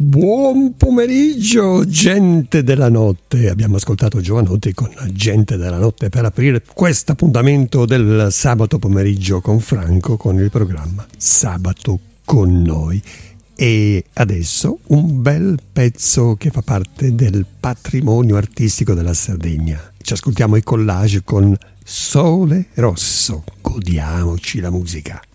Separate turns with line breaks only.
Buon pomeriggio, gente della notte. Abbiamo ascoltato Giovanotti con Gente della notte per aprire questo appuntamento del sabato pomeriggio con Franco con il programma Sabato con noi. E adesso un bel pezzo che fa parte del patrimonio artistico della Sardegna. Ci ascoltiamo i collage con Sole Rosso. Godiamoci la musica.